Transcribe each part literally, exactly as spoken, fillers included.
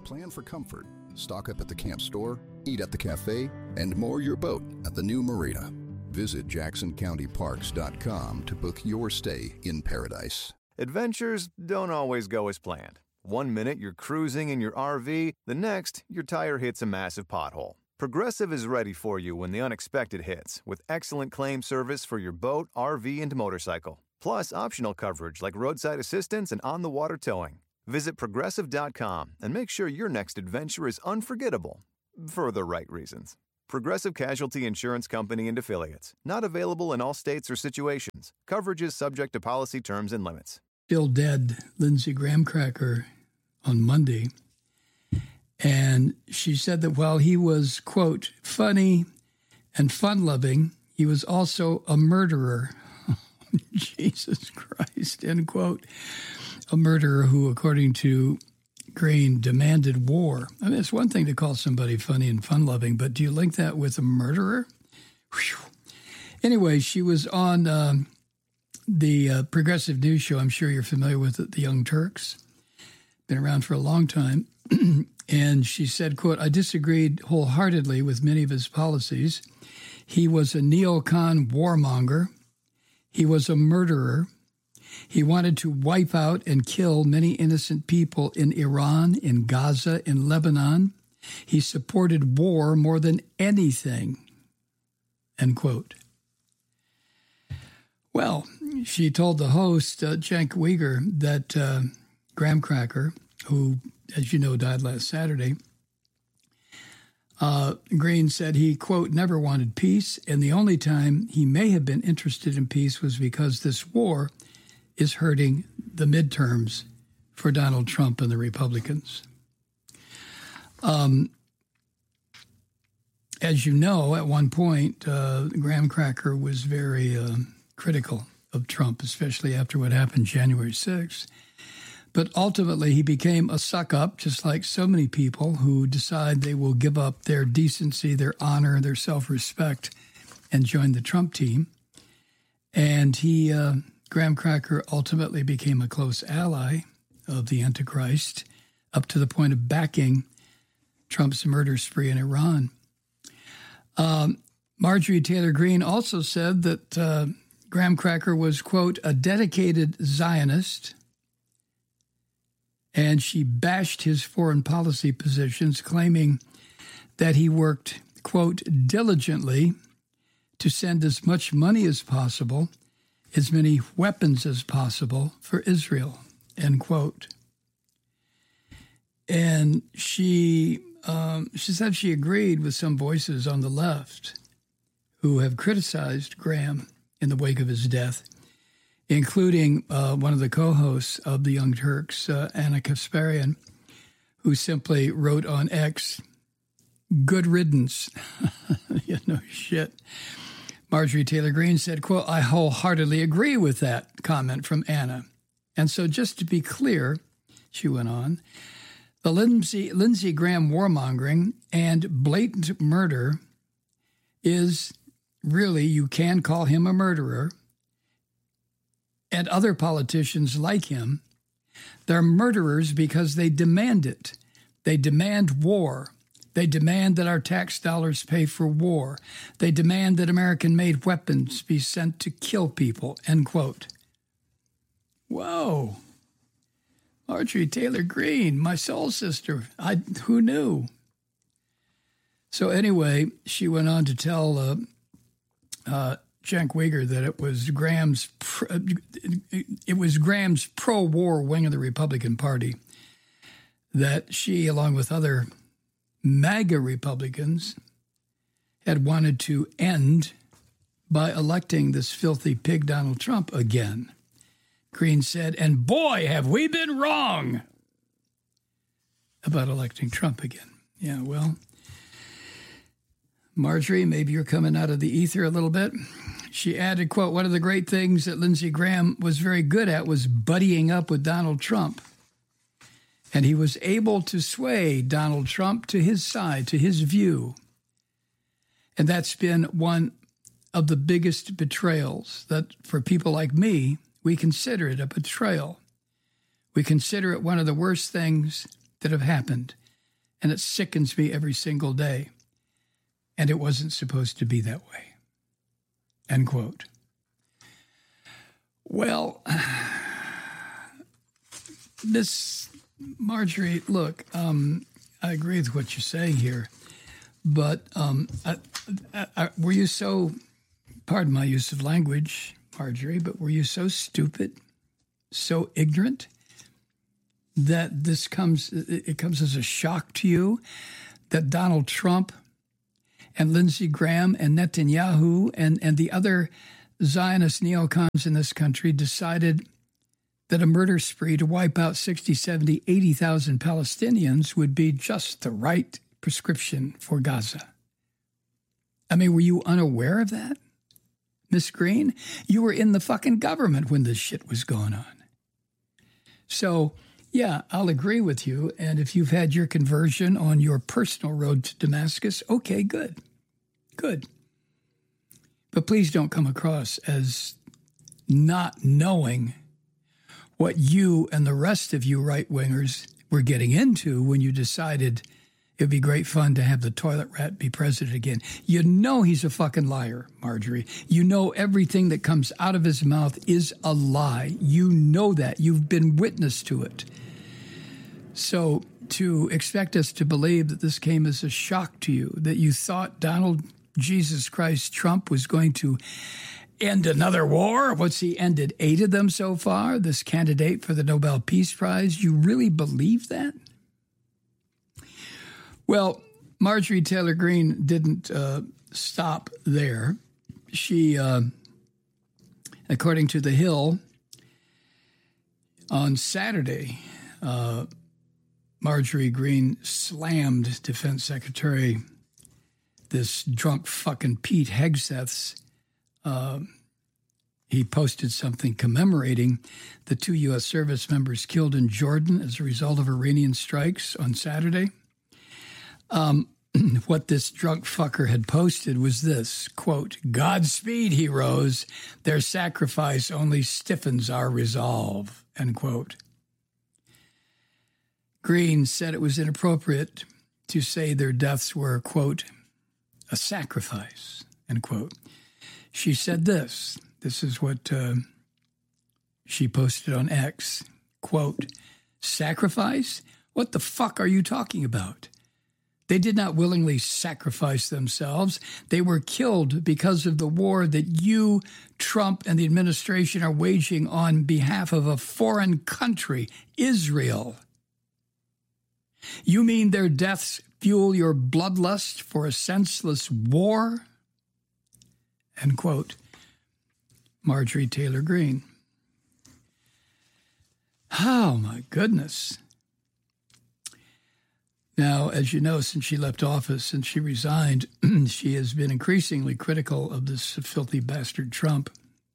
Plan for comfort. Stock up at the camp store, eat at the cafe, and moor your boat at the new marina. Visit Jackson County Parks dot com to book your stay in paradise. Adventures don't always go as planned. One minute you're cruising in your R V, the next your tire hits a massive pothole. Progressive is ready for you when the unexpected hits, with excellent claim service for your boat, R V, and motorcycle. Plus optional coverage like roadside assistance and on-the-water towing. Visit Progressive dot com and make sure your next adventure is unforgettable for the right reasons. Progressive Casualty Insurance Company and Affiliates. Not available in all states or situations. Coverage is subject to policy terms and limits. Still dead, Lindsey Graham Cracker, on Monday. And she said that while he was, quote, funny and fun-loving, he was also a murderer. Jesus Christ, end quote. A murderer who, according to Green, demanded war. I mean, it's one thing to call somebody funny and fun-loving, but do you link that with a murderer? Whew. Anyway, she was on um, the uh, Progressive News Show. I'm sure you're familiar with it, The Young Turks. Been around for a long time. And she said, quote, I disagreed wholeheartedly with many of his policies. He was a neocon warmonger. He was a murderer. He wanted to wipe out and kill many innocent people in Iran, in Gaza, in Lebanon. He supported war more than anything, end quote. Well, she told the host, uh, Cenk Uygur, that uh, Graham Cracker, who, as you know, died last Saturday, uh, Green said he, quote, never wanted peace, and the only time he may have been interested in peace was because this war is hurting the midterms for Donald Trump and the Republicans. Um, as you know, at one point, uh, Graham Cracker was very uh, critical of Trump, especially after what happened January sixth. But ultimately, he became a suck-up, just like so many people who decide they will give up their decency, their honor, their self-respect, and join the Trump team. And he... Uh, Graham Cracker ultimately became a close ally of the Antichrist, up to the point of backing Trump's murder spree in Iran. Um, Marjorie Taylor Greene also said that uh, Graham Cracker was, quote, a dedicated Zionist, and she bashed his foreign policy positions, claiming that he worked, quote, diligently to send as much money as possible, as many weapons as possible for Israel, end quote. And she um, she said she agreed with some voices on the left who have criticized Graham in the wake of his death, including uh, one of the co-hosts of The Young Turks, uh, Anna Kasparian, who simply wrote on X, good riddance. You know, shit. Marjorie Taylor Greene said, quote, I wholeheartedly agree with that comment from Anna. And so just to be clear, she went on, the Lindsey, Lindsey Graham warmongering and blatant murder is really, you can call him a murderer, and other politicians like him, they're murderers because they demand it. They demand war. They demand that our tax dollars pay for war. They demand that American-made weapons be sent to kill people, end quote. Whoa. Marjorie Taylor Greene, my soul sister. I who knew? So anyway, she went on to tell uh, uh, Cenk Uygur that it was Graham's pro, it was Graham's pro-war wing of the Republican Party that she, along with other MAGA Republicans, had wanted to end by electing this filthy pig Donald Trump again. Greene said, and boy, have we been wrong about electing Trump again. Yeah, well, Marjorie, maybe you're coming out of the ether a little bit. She added, quote, one of the great things that Lindsey Graham was very good at was buddying up with Donald Trump. And he was able to sway Donald Trump to his side, to his view. And that's been one of the biggest betrayals that for people like me, we consider it a betrayal. We consider it one of the worst things that have happened and it sickens me every single day. And it wasn't supposed to be that way. End quote. Well, Miss Marjorie, look, um, I agree with what you're saying here, but um, I, I, I, were you so, pardon my use of language, Marjorie, but were you so stupid, so ignorant that this comes, it comes as a shock to you that Donald Trump and Lindsey Graham and Netanyahu and, and the other Zionist neocons in this country decided that a murder spree to wipe out sixty, seventy, eighty thousand Palestinians would be just the right prescription for Gaza? I mean, were you unaware of that, Miss Green? You were in the fucking government when this shit was going on. So, yeah, I'll agree with you. And if you've had your conversion on your personal road to Damascus, okay, good. Good. But please don't come across as not knowing what you and the rest of you right-wingers were getting into when you decided it would be great fun to have the toilet rat be president again. You know he's a fucking liar, Marjorie. You know everything that comes out of his mouth is a lie. You know that. You've been witness to it. So to expect us to believe that this came as a shock to you, that you thought Donald Jesus Christ Trump was going to end another war? What's he ended? Eight of them so far? This candidate for the Nobel Peace Prize? You really believe that? Well, Marjorie Taylor Greene didn't uh, stop there. She, uh, according to The Hill, on Saturday, uh, Marjorie Greene slammed Defense Secretary, this drunk fucking Pete Hegseth's. Uh, he posted something commemorating the two U S service members killed in Jordan as a result of Iranian strikes on Saturday. Um, what this drunk fucker had posted was this, quote, "Godspeed, heroes. Their sacrifice only stiffens our resolve," end quote. Greene said it was inappropriate to say their deaths were, quote, "a sacrifice," end quote. She said this. This is what uh, she posted on X, quote, "Sacrifice? What the fuck are you talking about? They did not willingly sacrifice themselves. They were killed because of the war that you, Trump, and the administration are waging on behalf of a foreign country, Israel. You mean their deaths fuel your bloodlust for a senseless war?" End quote. Marjorie Taylor Greene. Oh, my goodness. Now, as you know, since she left office, since she resigned, she has been increasingly critical of this filthy bastard Trump.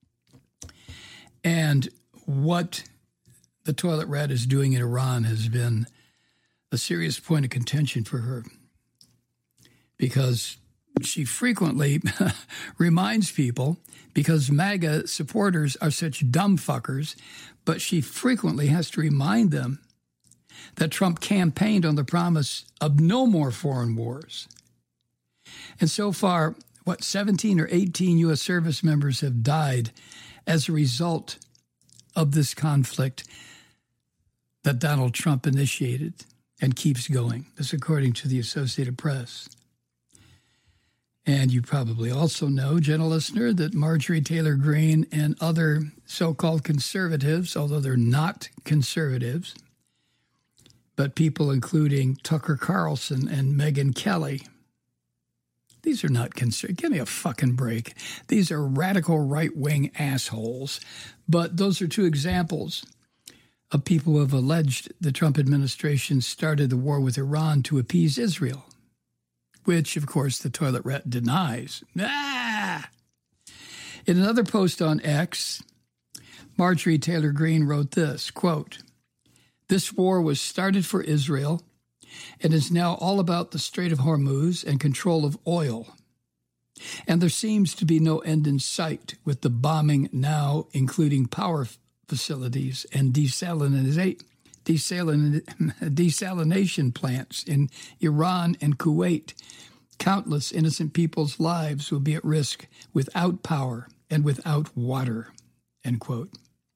And what the toilet rat is doing in Iran has been a serious point of contention for her, because she frequently reminds people, because MAGA supporters are such dumb fuckers, but she frequently has to remind them that Trump campaigned on the promise of no more foreign wars. And so far, what, seventeen or eighteen U S service members have died as a result of this conflict that Donald Trump initiated and keeps going. This according to the Associated Press. And you probably also know, gentle listener, that Marjorie Taylor Greene and other so-called conservatives, although they're not conservatives, but people including Tucker Carlson and Megyn Kelly, these are not conservative. Give me a fucking break. These are radical right-wing assholes. But those are two examples of people who have alleged the Trump administration started the war with Iran to appease Israel, which, of course, the toilet rat denies. Ah! In another post on X, Marjorie Taylor Greene wrote this, quote, "This war was started for Israel and is now all about the Strait of Hormuz and control of oil. And there seems to be no end in sight with the bombing now, including power facilities and desalinization desalin- desalination plants in Iran and Kuwait. Countless innocent people's lives will be at risk without power and without water, end quote.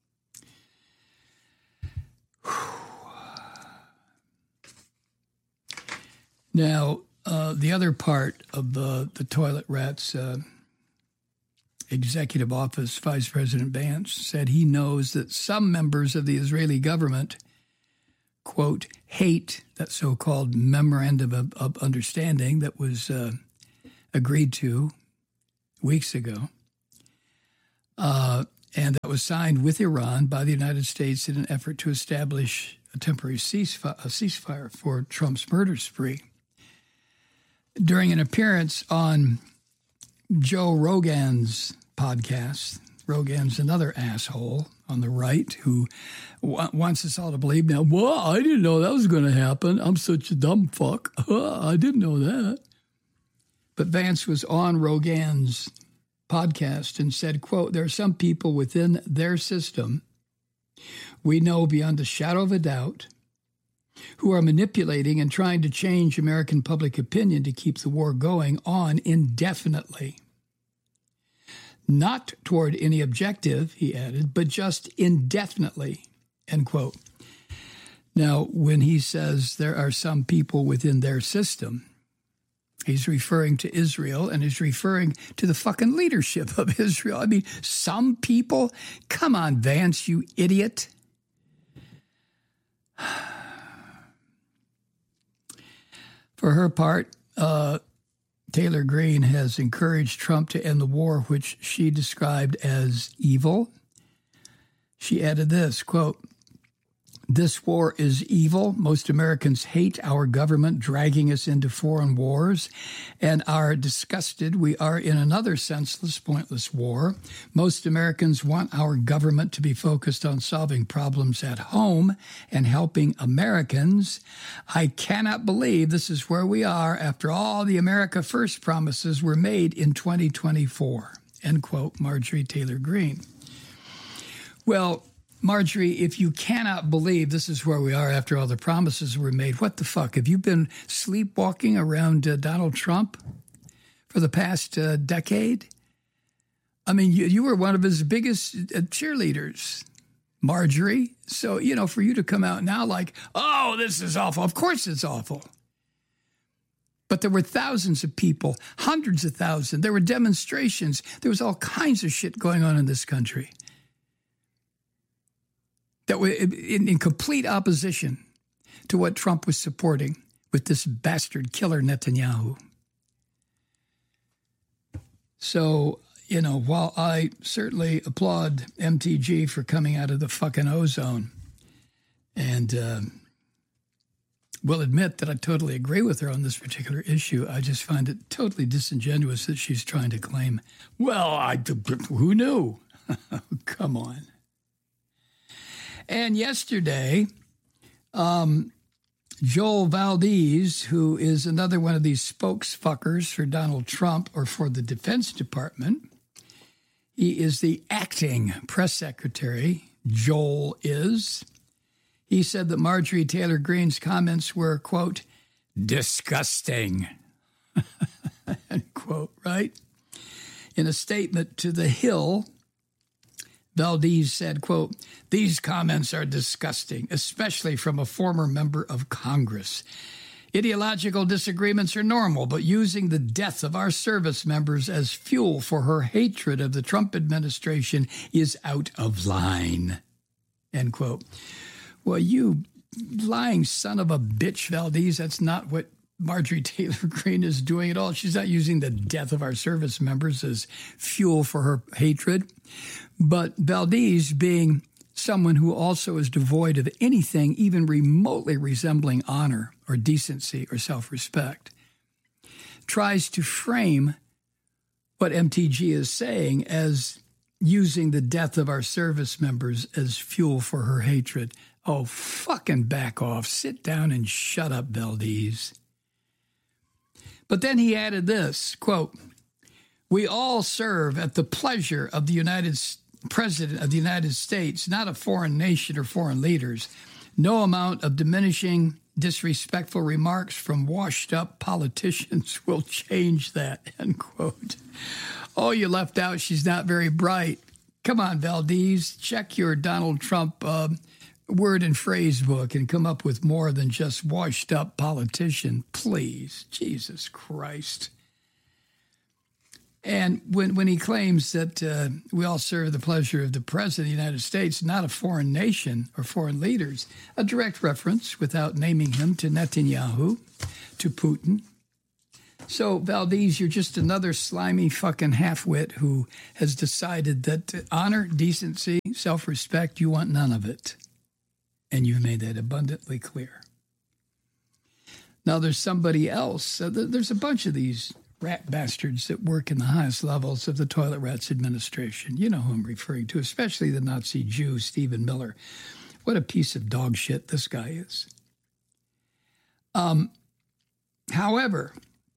Now, uh, the other part of the, the toilet rat's uh, executive office, Vice President Vance, said he knows that some members of the Israeli government, quote, hate that so-called memorandum of, of understanding that was uh, agreed to weeks ago, uh, and that was signed with Iran by the United States in an effort to establish a temporary ceasefire, a ceasefire for Trump's murder spree. During an appearance on Joe Rogan's podcast, Rogan's another asshole on the right who w- wants us all to believe now, well, I didn't know that was going to happen. I'm such a dumb fuck. I didn't know that. But Vance was on Rogan's podcast and said, quote, there are some people within their system we know beyond a shadow of a doubt who are manipulating and trying to change American public opinion to keep the war going on indefinitely. Not toward any objective, he added, but just indefinitely, end quote. Now, when he says there are some people within their system, he's referring to Israel and he's referring to the fucking leadership of Israel. I mean, some people? Come on, Vance, you idiot. For her part, uh, Taylor Greene has encouraged Trump to end the war, which she described as evil. She added this, quote, this war is evil. Most Americans hate our government dragging us into foreign wars and are disgusted we are in another senseless, pointless war. Most Americans want our government to be focused on solving problems at home and helping Americans. I cannot believe this is where we are after all the America First promises were made in twenty twenty-four, end quote, Marjorie Taylor Greene. Well, Marjorie, if you cannot believe this is where we are after all the promises were made, what the fuck? Have you been sleepwalking around uh, Donald Trump for the past uh, decade? I mean, you, you were one of his biggest uh, cheerleaders, Marjorie. So, you know, for you to come out now like, oh, this is awful. Of course it's awful. But there were thousands of people, hundreds of thousands. There were demonstrations. There was all kinds of shit going on in this country that were in, in complete opposition to what Trump was supporting with this bastard killer Netanyahu. So, you know, while I certainly applaud M T G for coming out of the fucking ozone and uh, will admit that I totally agree with her on this particular issue, I just find it totally disingenuous that she's trying to claim, well, I, who knew? Come on. And yesterday, um, Joel Valdez, who is another one of these spokesfuckers for Donald Trump or for the Defense Department, he is the acting press secretary, Joel is. He said that Marjorie Taylor Greene's comments were, quote, disgusting, end quote, right? In a statement to The Hill, Valdez said, quote, these comments are disgusting, especially from a former member of Congress. Ideological disagreements are normal, but using the death of our service members as fuel for her hatred of the Trump administration is out of line, end quote. Well, you lying son of a bitch, Valdez, that's not what Marjorie Taylor Greene is doing at all. She's not using the death of our service members as fuel for her hatred. But Valdez, being someone who also is devoid of anything even remotely resembling honor or decency or self-respect, tries to frame what M T G is saying as using the death of our service members as fuel for her hatred. Oh, fucking back off. Sit down and shut up, Valdez. But then he added this, quote, we all serve at the pleasure of the United President of the United States, not a foreign nation or foreign leaders. No amount of diminishing, disrespectful remarks from washed-up politicians will change that, end quote. Oh, you left out she's not very bright. Come on, Valdez, check your Donald Trump uh, word and phrase book and come up with more than just washed-up politician, please. Jesus Christ. And when, when he claims that uh, we all serve the pleasure of the President of the United States, not a foreign nation or foreign leaders, a direct reference, without naming him, to Netanyahu, to Putin. So, Valdez, you're just another slimy fucking half-wit who has decided that honor, decency, self-respect, you want none of it. And you've made that abundantly clear. Now, there's somebody else. Uh, there's a bunch of these rat bastards that work in the highest levels of the Toilet Rats administration. You know who I'm referring to, especially the Nazi Jew, Stephen Miller. What a piece of dog shit this guy is. Um, however,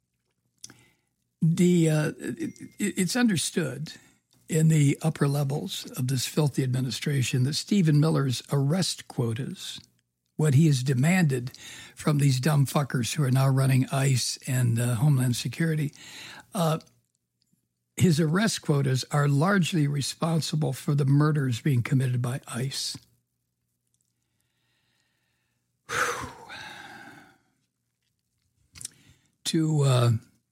the uh, it, it's understood in the upper levels of this filthy administration that Stephen Miller's arrest quotas, what he has demanded from these dumb fuckers who are now running ICE and uh, Homeland Security, uh, his arrest quotas are largely responsible for the murders being committed by ICE. Whew. To uh,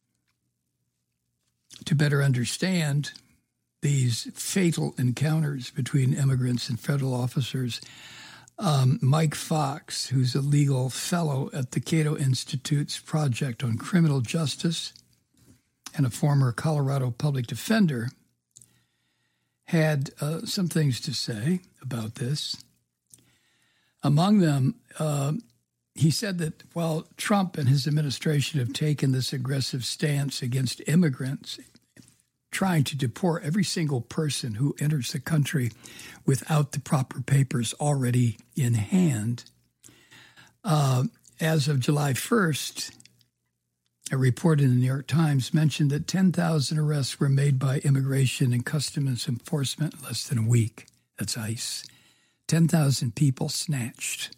to better understand these fatal encounters between immigrants and federal officers, Um, Mike Fox, who's a legal fellow at the Cato Institute's Project on Criminal Justice and a former Colorado public defender, had uh, some things to say about this. Among them, uh, he said that while Trump and his administration have taken this aggressive stance against immigrants, trying to deport every single person who enters the country without the proper papers already in hand. Uh, as of July first, a report in the New York Times mentioned that ten thousand arrests were made by Immigration and Customs Enforcement in less than a week. That's ICE. ten thousand people snatched.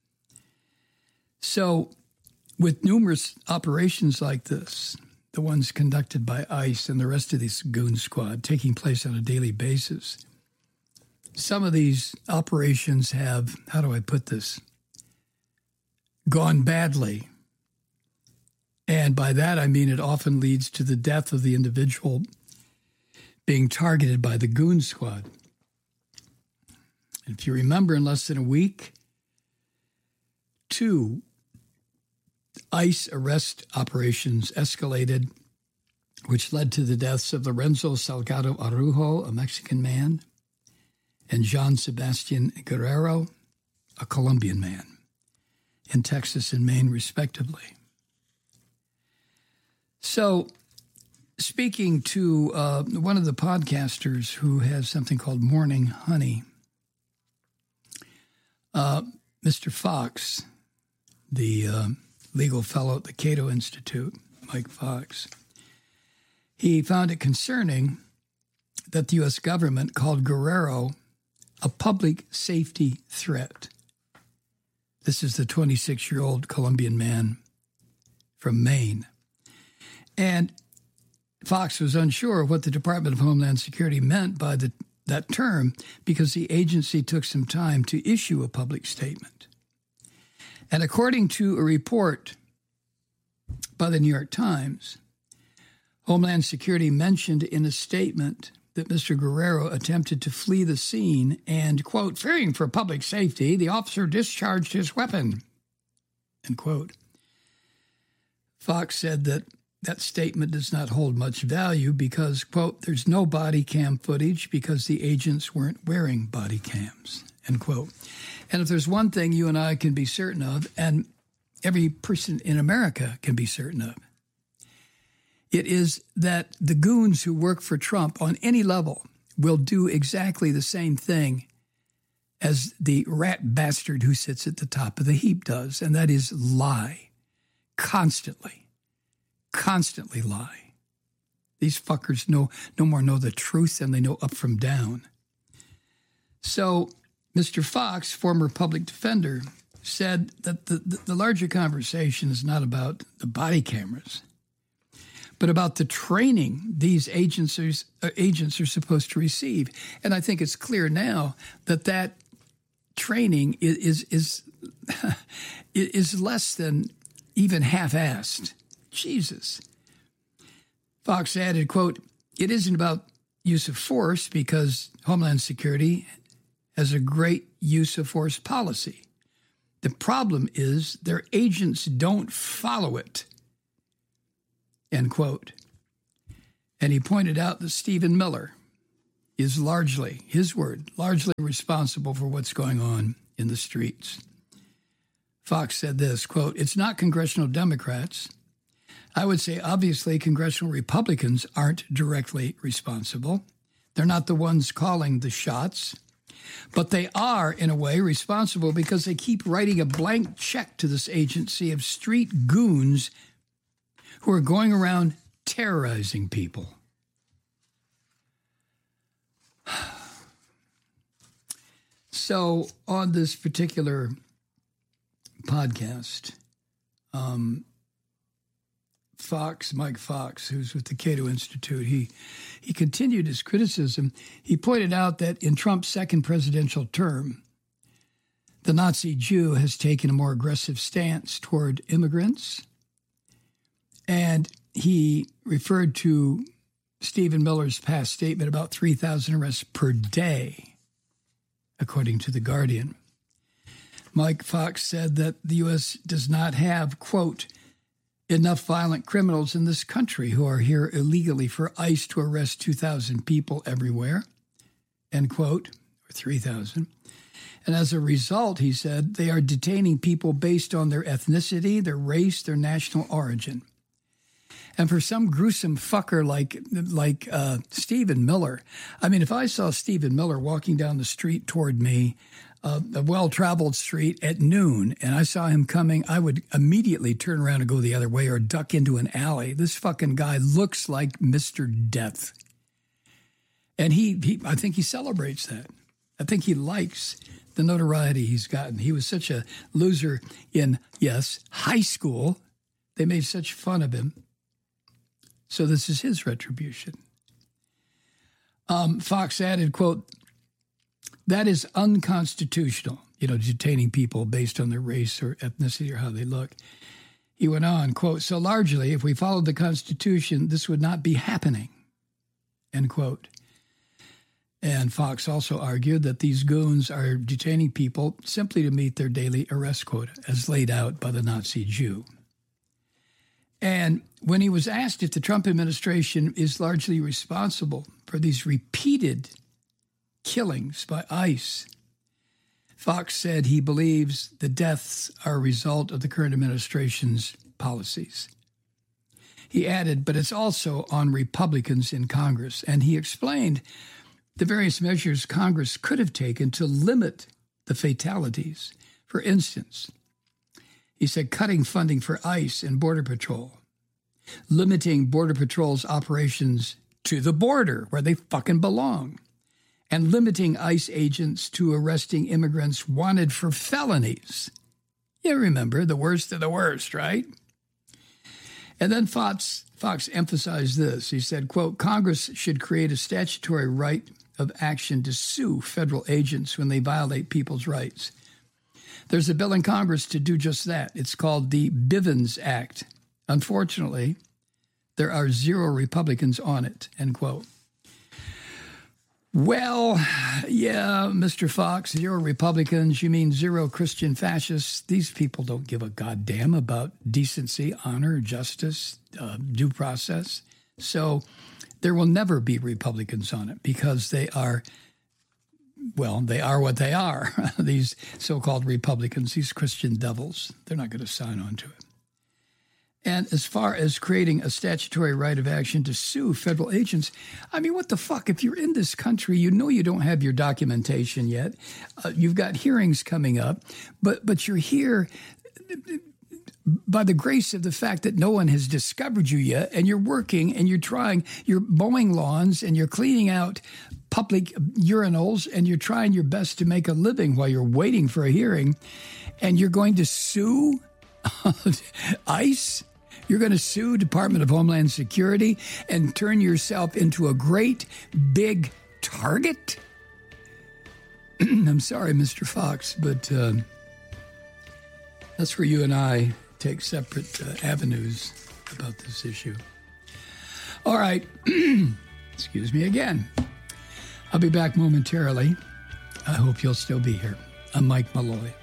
So with numerous operations like this, the ones conducted by ICE and the rest of this goon squad taking place on a daily basis, some of these operations have, how do I put this, gone badly. And by that, I mean it often leads to the death of the individual being targeted by the goon squad. And if you remember, in less than a week, two ICE arrest operations escalated, which led to the deaths of Lorenzo Salgado Araujo, a Mexican man, and John Sebastian Guerrero, a Colombian man, in Texas and Maine, respectively. So, speaking to uh, one of the podcasters who has something called Morning Honey, uh, Mister Fox, the uh, legal fellow at the Cato Institute, Mike Fox, he found it concerning that the U S government called Guerrero a public safety threat. This is the twenty-six-year-old Colombian man from Maine. And Fox was unsure of what the Department of Homeland Security meant by the, that term because the agency took some time to issue a public statement. And according to a report by the New York Times, Homeland Security mentioned in a statement that Mister Guerrero attempted to flee the scene and, quote, fearing for public safety, the officer discharged his weapon, end quote. Fox said that that statement does not hold much value because, quote, there's no body cam footage because the agents weren't wearing body cams, end quote. And if there's one thing you and I can be certain of, and every person in America can be certain of, it is that the goons who work for Trump on any level will do exactly the same thing as the rat bastard who sits at the top of the heap does, and that is lie. Constantly. Constantly lie. These fuckers know no more know the truth than they know up from down. So Mister Fox, former public defender, said that the, the, the larger conversation is not about the body cameras, but about the training these agents are, uh, agents are supposed to receive. And I think it's clear now that that training is is is, is less than even half-assed. Jesus. Fox added, quote, "It isn't about use of force because Homeland Security has a great use of force policy. The problem is their agents don't follow it," end quote. And he pointed out that Stephen Miller is largely, his word, largely responsible for what's going on in the streets. Fox said this, quote, "It's not congressional Democrats. I would say, obviously, congressional Republicans aren't directly responsible. They're not the ones calling the shots. But they are, in a way, responsible because they keep writing a blank check to this agency of street goons who are going around terrorizing people." So on this particular podcast, um, Fox, Mike Fox, who's with the Cato Institute, he he continued his criticism. He pointed out that in Trump's second presidential term, the Nazi Jew has taken a more aggressive stance toward immigrants. And he referred to Stephen Miller's past statement about three thousand arrests per day, according to The Guardian. Mike Fox said that the U S does not have, quote, "enough violent criminals in this country who are here illegally for ICE to arrest two thousand people everywhere," end quote, or three thousand. And as a result, he said, they are detaining people based on their ethnicity, their race, their national origin. And for some gruesome fucker like like uh, Stephen Miller, I mean, if I saw Stephen Miller walking down the street toward me, uh, a well-traveled street at noon, and I saw him coming, I would immediately turn around and go the other way or duck into an alley. This fucking guy looks like Mister Death. And he, he I think he celebrates that. I think he likes the notoriety he's gotten. He was such a loser in, yes, high school. They made such fun of him. So this is his retribution. Um, Fox added, quote, "That is unconstitutional, you know, detaining people based on their race or ethnicity or how they look." He went on, quote, "So largely, if we followed the Constitution, this would not be happening," end quote. And Fox also argued that these goons are detaining people simply to meet their daily arrest quota, as laid out by the Nazi Jew. And when he was asked if the Trump administration is largely responsible for these repeated killings by ICE, Fox said he believes the deaths are a result of the current administration's policies. He added, but it's also on Republicans in Congress. And he explained the various measures Congress could have taken to limit the fatalities. For instance, he said cutting funding for ICE and Border Patrol, limiting Border Patrol's operations to the border where they fucking belong, and limiting ICE agents to arresting immigrants wanted for felonies. You remember, the worst of the worst, right? And then Fox, Fox emphasized this. He said, quote, "Congress should create a statutory right of action to sue federal agents when they violate people's rights. There's a bill in Congress to do just that. It's called the Bivens Act. Unfortunately, there are zero Republicans on it," end quote. Well, yeah, Mister Fox, zero Republicans, you mean zero Christian fascists. These people don't give a goddamn about decency, honor, justice, uh, due process. So there will never be Republicans on it because they are, well, they are what they are. These so-called Republicans, these Christian devils, they're not going to sign on to it. And as far as creating a statutory right of action to sue federal agents, I mean, what the fuck? If you're in this country, you know you don't have your documentation yet. Uh, you've got hearings coming up, but but you're here by the grace of the fact that no one has discovered you yet, and you're working and you're trying, you're mowing lawns and you're cleaning out public urinals and you're trying your best to make a living while you're waiting for a hearing. and you're going to sue ICE? You're going to sue Department of Homeland Security and turn yourself into a great big target? I'm sorry, Mister Fox, but uh, that's where you and I take separate uh, avenues about this issue. All right. Excuse me again. I'll be back momentarily. I hope you'll still be here. I'm Mike Malloy.